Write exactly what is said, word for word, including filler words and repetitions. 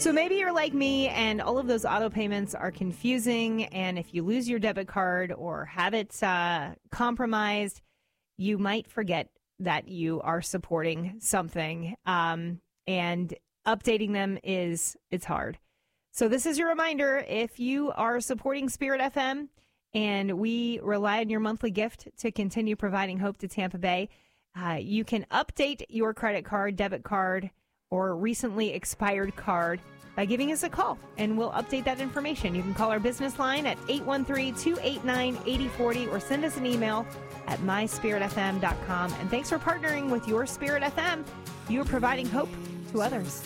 So maybe you're like me and all of those auto payments are confusing. And if you lose your debit card or have it uh, compromised, you might forget that you are supporting something. Um, and updating them is, it's hard. So this is your reminder. If you are supporting Spirit F M and we rely on your monthly gift to continue providing hope to Tampa Bay, uh, you can update your credit card, debit card, or recently expired card by giving us a call, and we'll update that information. You can call our business line at eight one three, two eight nine, eight zero four zero or send us an email at my spirit f m dot com. And thanks for partnering with Your Spirit F M. You are providing hope to others.